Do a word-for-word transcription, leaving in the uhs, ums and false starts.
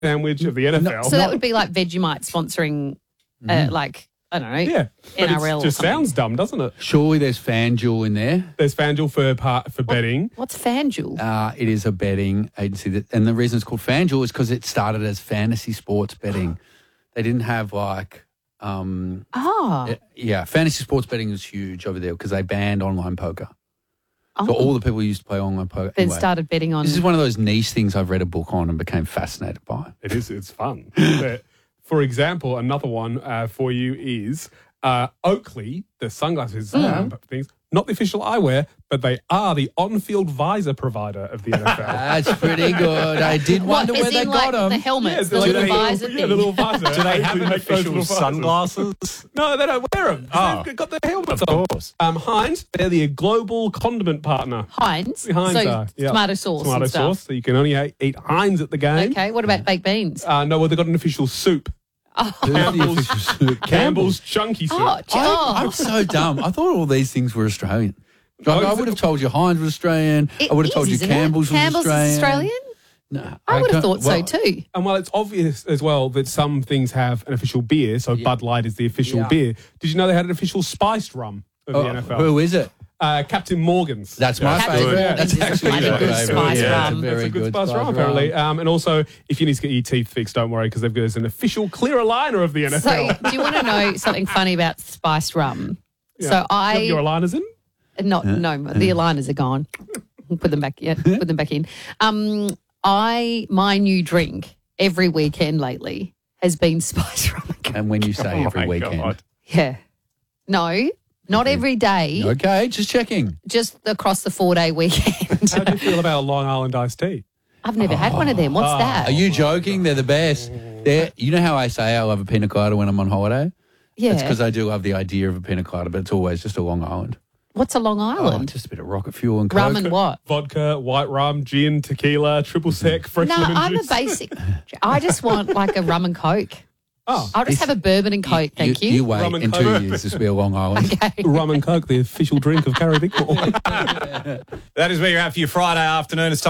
sandwich of the N F L. So that would be like Vegemite sponsoring, uh, Mm. like, I don't know, yeah, but N R L it or just something. sounds dumb, doesn't it? Surely there's FanDuel in there. There's FanDuel for part for betting. What's FanDuel? Uh, it is a betting agency, that, and the reason it's called FanDuel is because it started as fantasy sports betting. They didn't have like, um, Ah. uh, yeah, fantasy sports betting is huge over there because they banned online poker. Oh. So all the people who used to play online poker Then anyway, started betting on. This is one of those niche things I've read a book on and became fascinated by. It is. It's fun. But for example, another one uh, for you is uh, Oakley, the sunglasses um, things. Not the official eyewear, but they are the on-field visor provider of the N F L. That's pretty good. I did What, wonder as where they in, got like, them. the helmets, the they're little like visor yeah, thing. the little visor. Do they have They make those official little visors. sunglasses? No, they don't wear them. Oh. They've got the helmets Of on. course. Um, Heinz, they're the global condiment partner. Heinz. Heinz so are, yeah. tomato sauce Tomato and stuff. sauce, so you can only ha- eat Heinz at the game. Okay, what about baked beans? Uh, no, well, they've got an official soup. Who's the Campbell's, official soup? Campbell's Chunky Soup. Oh, ch- oh. I, I'm so dumb. I thought all these things were Australian. Like, I would have told you Heinz was Australian. It I would have is, told you isn't it? Campbell's was Campbell's Australian. is Australian? No, I would have can't- thought well, so too. And while it's obvious as well that some things have an official beer, so Bud Light is the official Yeah. beer, did you know they had an official spiced rum of Oh, the N F L? who is it? Uh, Captain Morgan's. That's my Captain favourite. Morgan's That's is a actually bloody my good favourite. spice yeah, rum. It's a very That's a good, good spice rum, rum. apparently. Um, and also, if you need to get your teeth fixed, don't worry, because they've got an official clear aligner of the N F L. So, do you want to know something funny about spiced rum? Yeah. So You have I your aligners in? not no the aligners are gone. Put them back. Yeah, put them back in. Um, I my new drink every weekend lately has been spiced rum. And when you say Oh every my weekend. God. Yeah, no, not every day. Okay, just checking. Just across the four day weekend. How do you feel about a Long Island iced tea? I've never had one of them. What's that? Are you joking? They're the best. They're, you know how I say I love a pina colada when I'm on holiday? Yeah. It's because I do love the idea of a pina colada, but it's always just a Long Island. What's a Long Oh, Island? just a bit of rocket fuel and coke. Rum and what? Vodka, white rum, gin, tequila, triple sec, fresh No, lemon I'm juice. a basic. I just want like a rum and coke. Oh, I'll just have a bourbon and coke, thank you. You wait Rum and in two coke. years, this will be a Long Island. Okay. rum and coke, the official drink of Carrie Bickmore. That is where you're at for your Friday afternoon. It's time